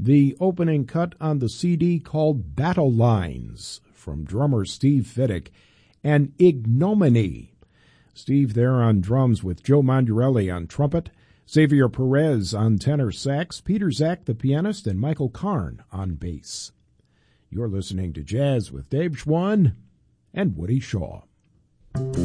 the opening cut on the CD called Battle Lines from drummer Steve Fiddick, and Ignominy. Steve there on drums with Joe Mondurelli on trumpet, Xavier Perez on tenor sax, Peter Zach the pianist, and Michael Karn on bass. You're listening to Jazz with Dave Schwann and Woody Shaw.